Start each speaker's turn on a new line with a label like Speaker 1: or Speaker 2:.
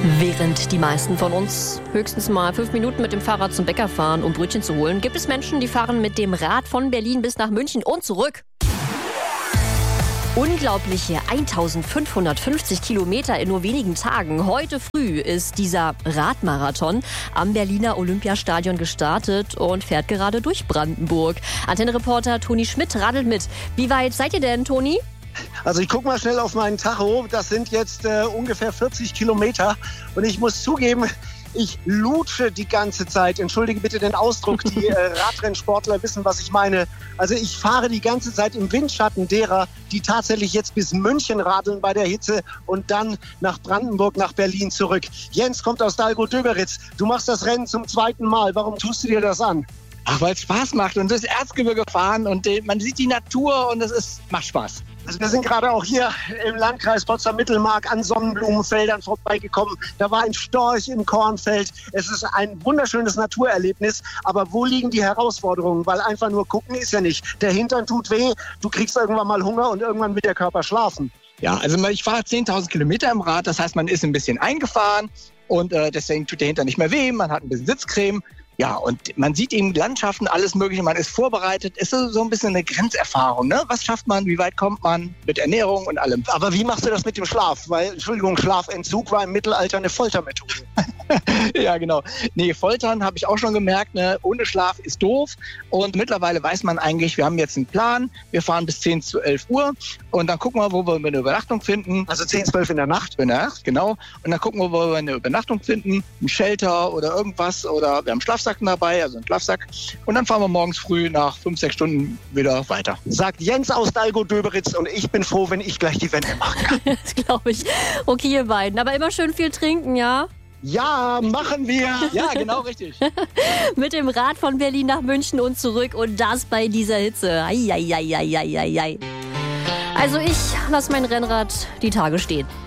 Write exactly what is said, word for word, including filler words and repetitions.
Speaker 1: Während die meisten von uns höchstens mal fünf Minuten mit dem Fahrrad zum Bäcker fahren, um Brötchen zu holen, gibt es Menschen, die fahren mit dem Rad von Berlin bis nach München und zurück. Unglaubliche eintausendfünfhundertfünfzig Kilometer in nur wenigen Tagen. Heute früh ist dieser Radmarathon am Berliner Olympiastadion gestartet und fährt gerade durch Brandenburg. Antenne-Reporter Toni Schmidt radelt mit. Wie weit seid ihr denn, Toni?
Speaker 2: Also ich gucke mal schnell auf meinen Tacho. Das sind jetzt äh, ungefähr vierzig Kilometer. Und ich muss zugeben, ich lutsche die ganze Zeit. Entschuldige bitte den Ausdruck, die äh, Radrennsportler wissen, was ich meine. Also ich fahre die ganze Zeit im Windschatten derer, die tatsächlich jetzt bis München radeln bei der Hitze und dann nach Brandenburg, nach Berlin zurück. Jens kommt aus Dahlgow-Döberitz. Du machst das Rennen zum zweiten Mal. Warum tust du dir das an?
Speaker 3: Ach, weil es Spaß macht und das Erzgebirge fahren und äh, man sieht die Natur und es ist, macht Spaß.
Speaker 2: Also wir sind gerade auch hier im Landkreis Potsdam-Mittelmark an Sonnenblumenfeldern vorbeigekommen. Da war ein Storch im Kornfeld. Es ist ein wunderschönes Naturerlebnis. Aber wo liegen die Herausforderungen? Weil einfach nur gucken ist ja nicht. Der Hintern tut weh, du kriegst irgendwann mal Hunger und irgendwann wird der Körper schlafen.
Speaker 3: Ja, also ich fahre zehntausend Kilometer im Rad. Das heißt, man ist ein bisschen eingefahren und äh, deswegen tut der Hintern nicht mehr weh. Man hat ein bisschen Sitzcreme. Ja, und man sieht eben Landschaften, alles Mögliche, man ist vorbereitet. Ist so, so ein bisschen eine Grenzerfahrung, ne? Was schafft man, wie weit kommt man mit Ernährung und allem?
Speaker 2: Aber wie machst du das mit dem Schlaf? Weil, Entschuldigung, Schlafentzug war im Mittelalter eine Foltermethode.
Speaker 3: Ja, genau. Nee, Foltern habe ich auch schon gemerkt, ne? Ohne Schlaf ist doof. Und mittlerweile weiß man eigentlich, wir haben jetzt einen Plan. Wir fahren bis zehn zu elf Uhr und dann gucken wir, wo wir eine Übernachtung finden.
Speaker 2: Also zehn, zwölf in der Nacht?
Speaker 3: In der Nacht, genau. Und dann gucken wir, wo wir eine Übernachtung finden, ein Shelter oder irgendwas. Oder wir haben Schlafsack dabei, also einen Schlafsack. Und dann fahren wir morgens früh nach fünf, sechs Stunden wieder weiter.
Speaker 2: Sagt Jens aus Dahlgow-Döberitz und ich bin froh, wenn ich gleich die Wende machen kann.
Speaker 1: Das glaube ich. Okay, ihr beiden. Aber immer schön viel trinken, ja?
Speaker 2: Ja, machen wir.
Speaker 3: Ja, genau richtig.
Speaker 1: Mit dem Rad von Berlin nach München und zurück und das bei dieser Hitze. Ei, ei, ei, ei, ei, ei. Also ich lasse mein Rennrad die Tage stehen.